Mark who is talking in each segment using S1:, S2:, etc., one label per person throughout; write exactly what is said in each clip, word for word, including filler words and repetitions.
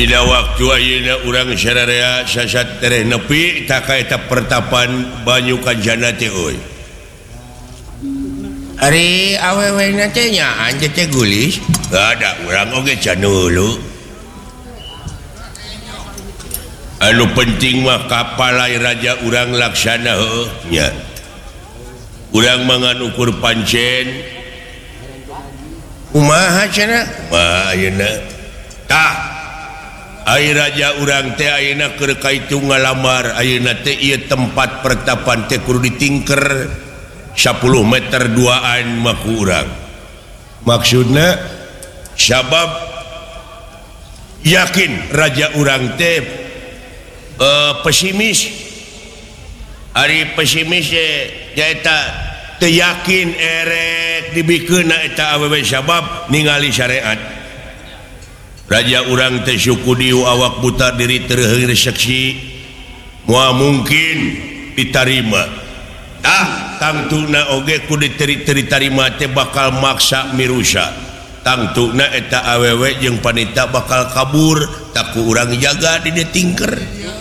S1: Bila waktu ayeuna urang syararea sasat tereh nepi tak kaeta pertapan banyu kanjana teh euy.
S2: Ari awewe teh nyaan teh gulis.
S1: Ada urang oge can heulu. Anu penting mah kapalai raja urang laksana heuh nya. Urang mangan ukur pancen.
S2: Kumaha cenah?
S1: Wah ayeuna tah ai raja urang teh ayeuna keur kaitu ngalamar ayeuna teh ieu tempat pertapan teh kudu ditingker sepuluh meter duaan mah ku urang. Maksudna sabab yakin raja urang teh uh, pesimis. Ari pesimis nyaeta teu yakin erek dibikeunna eta awewe sabab ningali syariat. Raja urang teh suku diu awak buta diri terheur seksi moal mungkin ditarima. Ah, tangtuna oge ku diterima teh bakal maksa mirusa. Tangtuna eta awewe jeung panita bakal kabur tak ku urang jaga di tingker.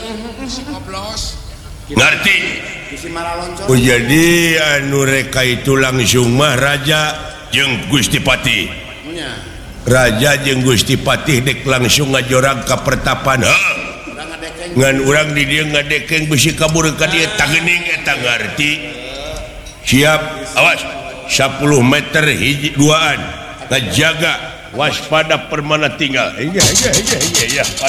S1: Ngarti? Oh, jadi anu reka itu langsung mah raja jeung Gusti Patih. Raja jeung Gusti Patih dek langsung ngajorang ka pertapan. Heuh. Ngan urang di dieu ngadekeng bisi kabur ka dieu tageuning eta ngarti. Siap, awas. sepuluh meter hiji duaan. Ngajaga waspada permana tinggal. Iya iya iya iya ya.